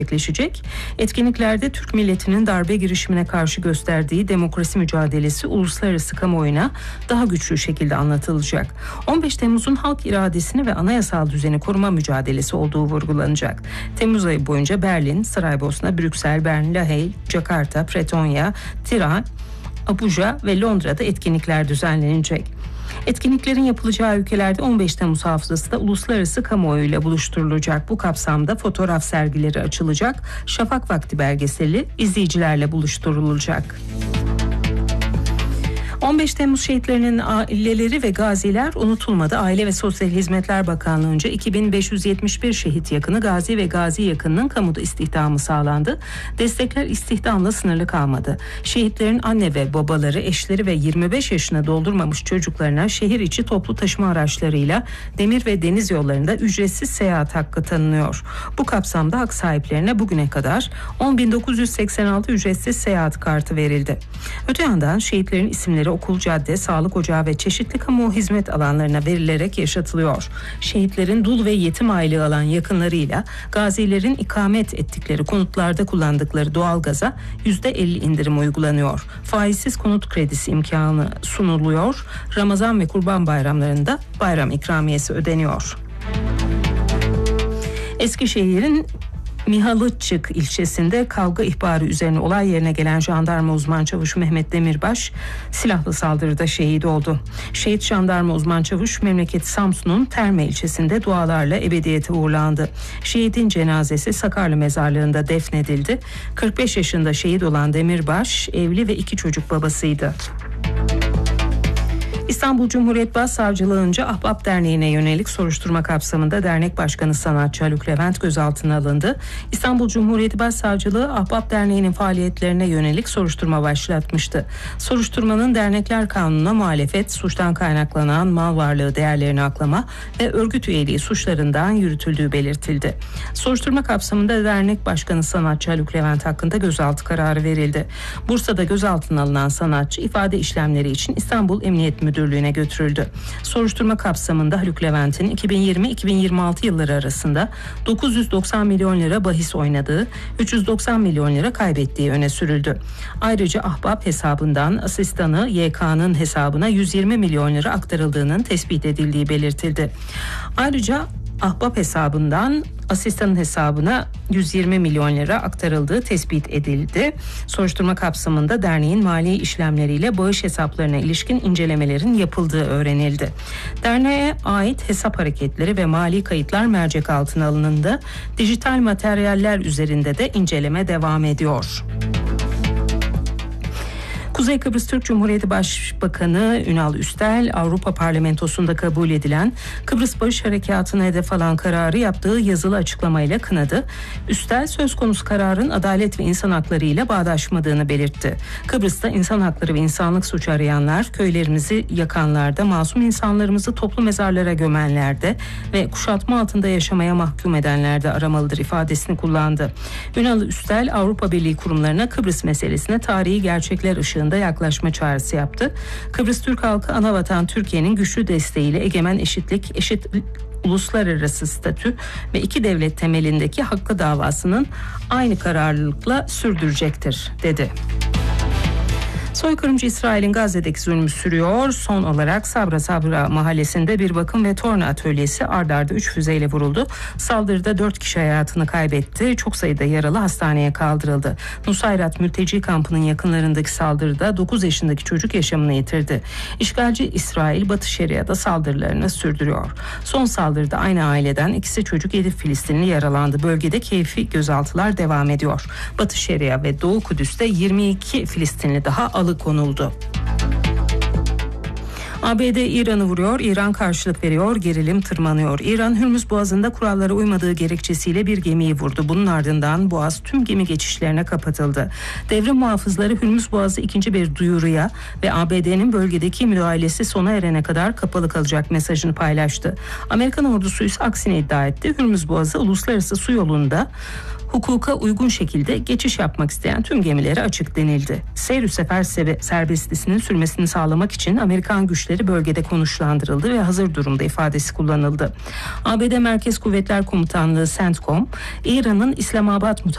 gerçekleşecek. Etkinliklerde Türk milletinin darbe girişimine karşı gösterdiği demokrasi mücadelesi uluslararası kamuoyuna daha güçlü şekilde anlatılacak. 15 Temmuz'un halk iradesini ve anayasal düzeni koruma mücadelesi olduğu vurgulanacak. Temmuz ayı boyunca Berlin, Saraybosna, Brüksel, Bern, Lahey, Jakarta, Pretonya, Tirana, Abuja ve Londra'da etkinlikler düzenlenecek. Etkinliklerin yapılacağı ülkelerde 15 Temmuz hafızası da uluslararası kamuoyuyla buluşturulacak. Bu kapsamda fotoğraf sergileri açılacak. Şafak Vakti belgeseli izleyicilerle buluşturulacak. 15 Temmuz şehitlerinin aileleri ve gaziler unutulmadı. Aile ve Sosyal Hizmetler Bakanlığı'nca 2571 şehit yakını, gazi ve gazi yakınının kamuda istihdamı sağlandı. Destekler istihdamla sınırlı kalmadı. Şehitlerin anne ve babaları, eşleri ve 25 yaşına doldurmamış çocuklarına şehir içi toplu taşıma araçlarıyla demir ve deniz yollarında ücretsiz seyahat hakkı tanınıyor. Bu kapsamda hak sahiplerine bugüne kadar 10.986 ücretsiz seyahat kartı verildi. Öte yandan şehitlerin isimleri okul, cadde, sağlık ocağı ve çeşitli kamu hizmet alanlarına verilerek yaşatılıyor. Şehitlerin dul ve yetim aylığı alan yakınlarıyla gazilerin ikamet ettikleri konutlarda kullandıkları doğalgaza %50 indirim uygulanıyor. Faizsiz konut kredisi imkanı sunuluyor. Ramazan ve Kurban bayramlarında bayram ikramiyesi ödeniyor. Eskişehir'in Mihalıççık ilçesinde kavga ihbarı üzerine olay yerine gelen jandarma uzman çavuşu Mehmet Demirbaş silahlı saldırıda şehit oldu. Şehit jandarma uzman çavuş memleketi Samsun'un Terme ilçesinde dualarla ebediyete uğurlandı. Şehidin cenazesi Sakarlı mezarlığında defnedildi. 45 yaşında şehit olan Demirbaş evli ve 2 çocuk babasıydı. İstanbul Cumhuriyet Başsavcılığı'nca Ahbap Derneği'ne yönelik soruşturma kapsamında dernek başkanı sanatçı Haluk Levent gözaltına alındı. İstanbul Cumhuriyet Başsavcılığı Ahbap Derneği'nin faaliyetlerine yönelik soruşturma başlatmıştı. Soruşturmanın dernekler kanununa muhalefet, suçtan kaynaklanan mal varlığı değerlerini aklama ve örgüt üyeliği suçlarından yürütüldüğü belirtildi. Soruşturma kapsamında dernek başkanı sanatçı Haluk Levent hakkında gözaltı kararı verildi. Bursa'da gözaltına alınan sanatçı ifade işlemleri için İstanbul Emniyet Müdürlüğü'ne götürüldü. Soruşturma kapsamında Haluk Levent'in 2020-2026 yılları arasında 990 milyon lira bahis oynadığı, 390 milyon lira kaybettiği öne sürüldü. Ayrıca Ahbap hesabından asistanı YK'nın hesabına 120 milyon lira aktarıldığının tespit edildiği belirtildi. Ayrıca Ahbap hesabından asistanın hesabına 120 milyon lira aktarıldığı tespit edildi. Soruşturma kapsamında derneğin mali işlemleriyle bağış hesaplarına ilişkin incelemelerin yapıldığı öğrenildi. Derneğe ait hesap hareketleri ve mali kayıtlar mercek altına alındı. Dijital materyaller üzerinde de inceleme devam ediyor. Kuzey Kıbrıs Türk Cumhuriyeti Başbakanı Ünal Üstel, Avrupa Parlamentosu'nda kabul edilen Kıbrıs Barış Harekatı'na hedef alan kararı yaptığı yazılı açıklamayla kınadı. Üstel, söz konusu kararın adalet ve insan hakları ile bağdaşmadığını belirtti. Kıbrıs'ta insan hakları ve insanlık suçu arayanlar, köylerimizi yakanlarda, masum insanlarımızı toplu mezarlara gömenlerde ve kuşatma altında yaşamaya mahkum edenlerde aramalıdır ifadesini kullandı. Ünal Üstel, Avrupa Birliği kurumlarına Kıbrıs meselesine tarihi gerçekler ışığında yaklaşma çağrısı yaptı. Kıbrıs Türk halkı anavatan Türkiye'nin güçlü desteğiyle egemen eşitlik, eşit uluslararası statü ve iki devlet temelindeki hakkı davasının aynı kararlılıkla sürdürecektir, dedi. Soykırımcı İsrail'in Gazze'deki zulmü sürüyor. Son olarak Sabra mahallesinde bir bakım ve torna atölyesi ard arda 3 füzeyle vuruldu. Saldırıda 4 kişi hayatını kaybetti. Çok sayıda yaralı hastaneye kaldırıldı. Nusayrat mülteci kampının yakınlarındaki saldırıda 9 yaşındaki çocuk yaşamını yitirdi. İşgalci İsrail Batı Şeria'da saldırılarını sürdürüyor. Son saldırıda aynı aileden ikisi çocuk 7 Filistinli yaralandı. Bölgede keyfi gözaltılar devam ediyor. Batı Şeria ve Doğu Kudüs'te 22 Filistinli daha alıkonuldu. ABD İran'ı vuruyor, İran karşılık veriyor, gerilim tırmanıyor. İran, Hürmüz Boğazı'nda kurallara uymadığı gerekçesiyle bir gemiyi vurdu. Bunun ardından Boğaz tüm gemi geçişlerine kapatıldı. Devrim muhafızları Hürmüz Boğazı ikinci bir duyuruya ve ABD'nin bölgedeki müdahalesi sona erene kadar kapalı kalacak mesajını paylaştı. Amerikan ordusu ise aksini iddia etti. Hürmüz Boğazı uluslararası su yolunda hukuka uygun şekilde geçiş yapmak isteyen tüm gemilere açık denildi. Seyr-ü sefer serbestlisinin sürmesini sağlamak için Amerikan güçleri bölgede konuşlandırıldı ve hazır durumda ifadesi kullanıldı. ABD Merkez Kuvvetler Komutanlığı CENTCOM, İran'ın İslamabad